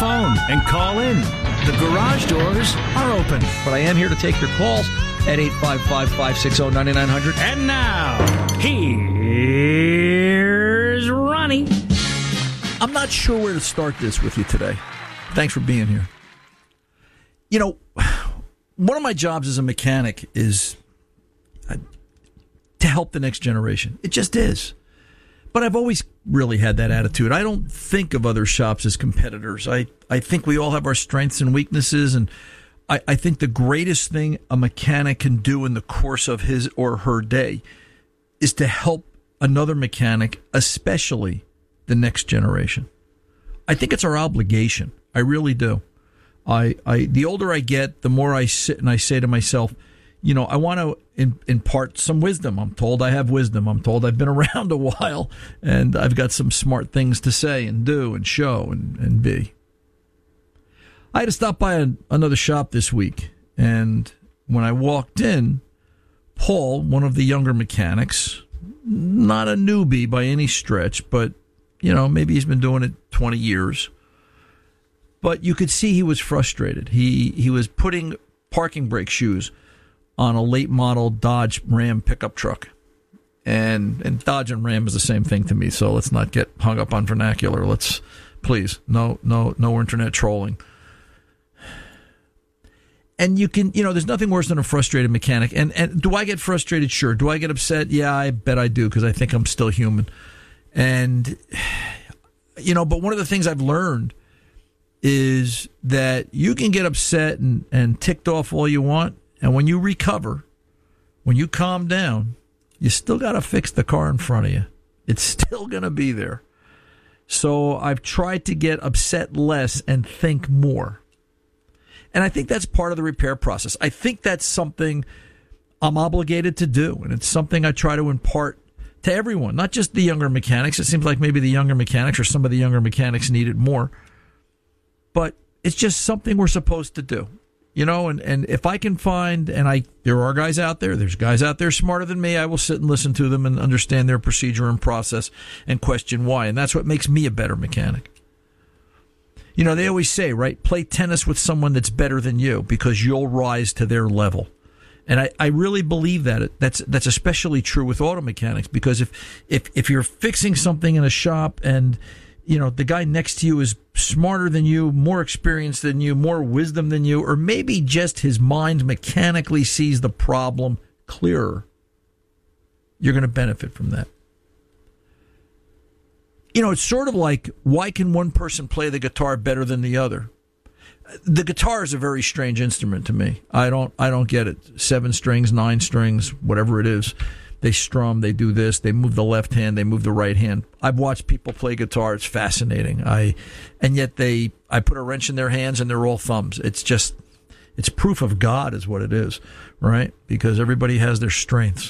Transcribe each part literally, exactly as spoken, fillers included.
phone and call in. The garage doors are open. But I am here to take your calls at eight five five, five six zero, nine nine zero zero. And now, here's Ronnie. I'm not sure where to start this with you today. Thanks for being here. You know, one of my jobs as a mechanic is uh, to help the next generation. It just is. But I've always really had that attitude. I don't think of other shops as competitors. I, I think we all have our strengths and weaknesses, and I, I think the greatest thing a mechanic can do in the course of his or her day is to help another mechanic, especially the next generation. I think it's our obligation. I really do. I, I the older I get, the more I sit and I say to myself, you know, I want to in, impart some wisdom. I'm told I have wisdom. I'm told I've been around a while, and I've got some smart things to say and do and show and, and be. I had to stop by a, another shop this week, and when I walked in, Paul, one of the younger mechanics, not a newbie by any stretch, but, you know, maybe he's been doing it twenty years, but you could see he was frustrated. He he was putting parking brake shoes on a late model Dodge Ram pickup truck. And and Dodge and Ram is the same thing to me, so let's not get hung up on vernacular. Let's, please, no, no, no internet trolling. And you can, you know, there's nothing worse than a frustrated mechanic. And, and do I get frustrated? Sure. Do I get upset? Yeah, I bet I do, because I think I'm still human. And, you know, but one of the things I've learned is that you can get upset and, and ticked off all you want. And when you recover, when you calm down, you still got to fix the car in front of you. It's still going to be there. So I've tried to get upset less and think more. And I think that's part of the repair process. I think that's something I'm obligated to do. And it's something I try to impart to everyone, not just the younger mechanics. It seems like maybe the younger mechanics or some of the younger mechanics need it more. But it's just something we're supposed to do. You know, and, and if I can find, and I there are guys out there, there's guys out there smarter than me, I will sit and listen to them and understand their procedure and process and question why. And that's what makes me a better mechanic. You know, they always say, right, play tennis with someone that's better than you because you'll rise to their level. And I, I really believe that. That's that's especially true with auto mechanics, because if, if, if you're fixing something in a shop and, you know, the guy next to you is smarter than you, more experienced than you, more wisdom than you, or maybe just his mind mechanically sees the problem clearer, you're going to benefit from that. You know, it's sort of like, why can one person play the guitar better than the other? The guitar is a very strange instrument to me. I don't, I don't get it. Seven strings, nine strings, whatever it is. They strum, they do this, they move the left hand, they move the right hand. I've watched people play guitar. It's fascinating. I, and yet they, I put a wrench in their hands and they're all thumbs. It's just, it's proof of God is what it is, right? Because everybody has their strengths.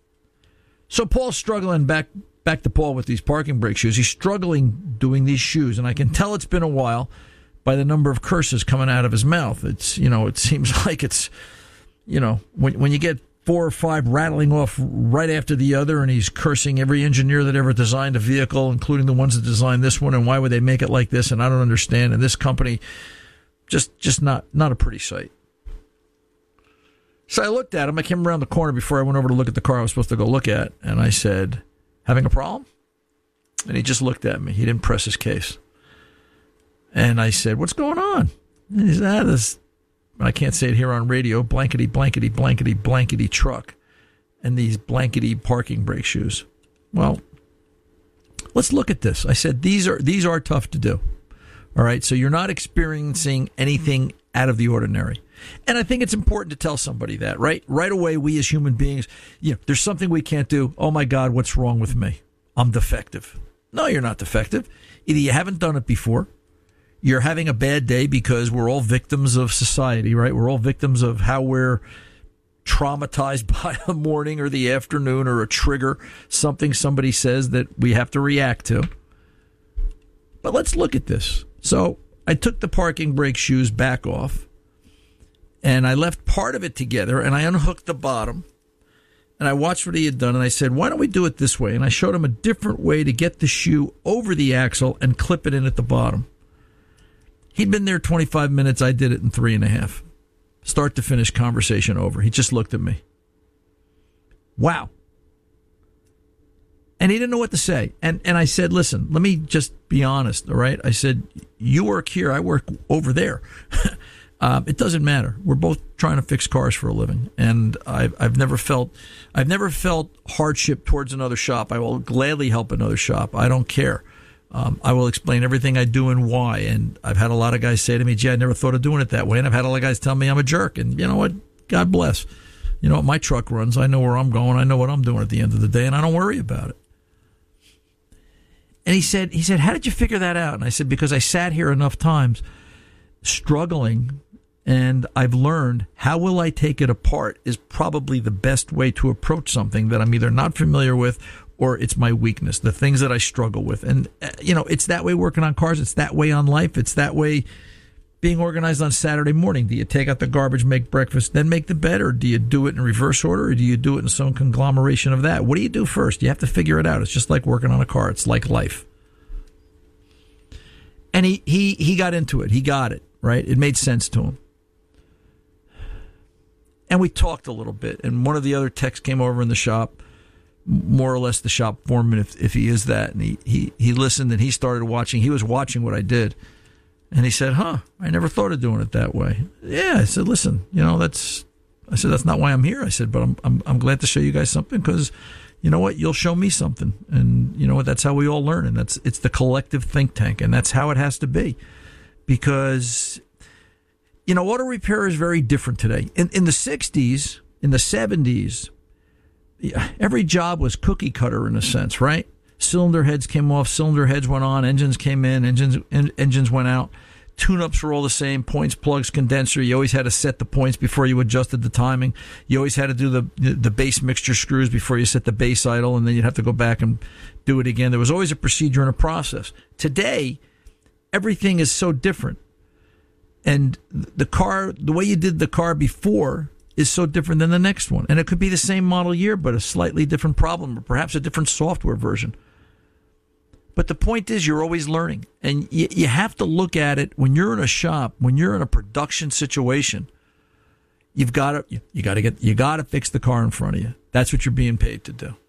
So Paul's struggling back, back to Paul with these parking brake shoes. He's struggling doing these shoes, and I can tell it's been a while by the number of curses coming out of his mouth. It's, you know, it seems like it's, you know, when when you get four or five rattling off right after the other, and he's cursing every engineer that ever designed a vehicle, including the ones that designed this one, and why would they make it like this, and I don't understand, and this company, just just not not a pretty sight. So I looked at him. I came around the corner before I went over to look at the car I was supposed to go look at, and I said, having a problem? And he just looked at me. He didn't press his case. And I said, what's going on? And he said, ah, this, I can't say it here on radio, blankety, blankety, blankety, blankety truck, and these blankety parking brake shoes. Well, let's look at this. I said, these are these are tough to do. All right, so you're not experiencing anything out of the ordinary. And I think it's important to tell somebody that, right? Right away, we as human beings, you know, there's something we can't do. Oh, my God, what's wrong with me? I'm defective. No, you're not defective. Either you haven't done it before, you're having a bad day because we're all victims of society, right? We're all victims of how we're traumatized by the morning or the afternoon or a trigger, something somebody says that we have to react to. But let's look at this. So I took the parking brake shoes back off, and I left part of it together, and I unhooked the bottom, and I watched what he had done, and I said, why don't we do it this way? And I showed him a different way to get the shoe over the axle and clip it in at the bottom. He'd been there twenty-five minutes. I did it in three and a half. Start to finish, conversation over. He just looked at me. Wow. And he didn't know what to say. And and I said, listen, let me just be honest, all right? I said, you work here, I work over there. um, it doesn't matter. We're both trying to fix cars for a living. And I've, I've never felt I've never felt hardship towards another shop. I will gladly help another shop. I don't care. Um, I will explain everything I do and why. And I've had a lot of guys say to me, gee, I never thought of doing it that way. And I've had a lot of guys tell me I'm a jerk. And you know what? God bless. You know what? My truck runs. I know where I'm going. I know what I'm doing at the end of the day, and I don't worry about it. And he said, he said, how did you figure that out? And I said, because I sat here enough times struggling, and I've learned how will I take it apart is probably the best way to approach something that I'm either not familiar with or it's my weakness, the things that I struggle with. And, uh, you know, it's that way working on cars. It's that way on life. It's that way being organized on Saturday morning. Do you take out the garbage, make breakfast, then make the bed, or do you do it in reverse order, or do you do it in some conglomeration of that? What do you do first? You have to figure it out. It's just like working on a car. It's like life. And he, he, he got into it. He got it, right? It made sense to him. And we talked a little bit, and one of the other techs came over in the shop, more or less the shop foreman, if, if he is that, and he, he, he listened, and he started watching. He was watching what I did. And he said, huh, I never thought of doing it that way. Yeah, I said, listen, you know, that's, I said, that's not why I'm here. I said, but I'm, I'm, I'm glad to show you guys something because, you know what, you'll show me something. And you know what, that's how we all learn. And that's, it's the collective think tank. And that's how it has to be. Because, you know, auto repair is very different today. In, in the sixties, in the seventies, every job was cookie cutter in a sense, right? Cylinder heads came off, cylinder heads went on, engines came in, engines en- engines went out. Tune-ups were all the same, points, plugs, condenser. You always had to set the points before you adjusted the timing. You always had to do the the base mixture screws before you set the base idle, and then you'd have to go back and do it again. There was always a procedure and a process. Today, everything is so different. And the car, the way you did the car before is so different than the next one. And it could be the same model year, but a slightly different problem, or perhaps a different software version. But the point is, you're always learning. And you, you have to look at it when you're in a shop, when you're in a production situation. You've got to you, you got to get you got to fix the car in front of you. That's what you're being paid to do.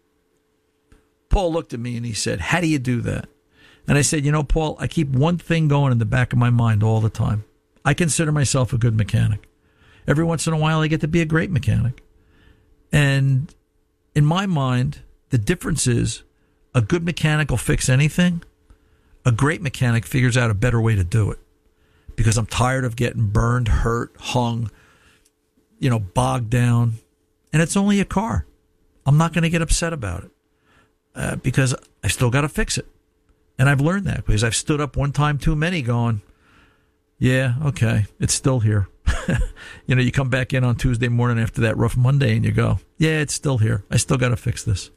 Paul looked at me and he said, "How do you do that?" And I said, "You know, Paul, I keep one thing going in the back of my mind all the time. I consider myself a good mechanic. Every once in a while, I get to be a great mechanic. And in my mind, the difference is a good mechanic will fix anything. A great mechanic figures out a better way to do it. Because I'm tired of getting burned, hurt, hung, you know, bogged down. And it's only a car. I'm not going to get upset about it uh, because I still got to fix it. And I've learned that because I've stood up one time too many going, yeah, okay, it's still here. You know, you come back in on Tuesday morning after that rough Monday and you go, yeah, it's still here. I still got to fix this.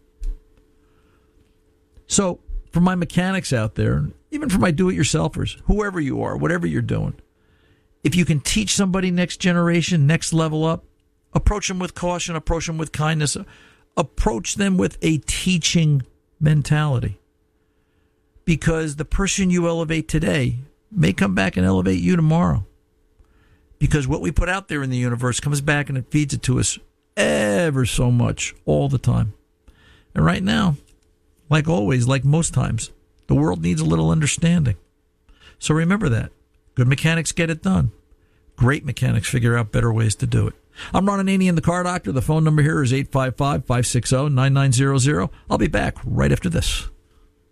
So for my mechanics out there, even for my do-it-yourselfers, whoever you are, whatever you're doing, if you can teach somebody next generation, next level up, approach them with caution, approach them with kindness, approach them with a teaching mentality. Because the person you elevate today may come back and elevate you tomorrow. Because what we put out there in the universe comes back and it feeds it to us ever so much all the time. And right now, like always, like most times, the world needs a little understanding. So remember that. Good mechanics get it done. Great mechanics figure out better ways to do it. I'm Ron Ananian, the Car Doctor. The phone number here is eight five five, five six zero, nine nine zero zero. I'll be back right after this.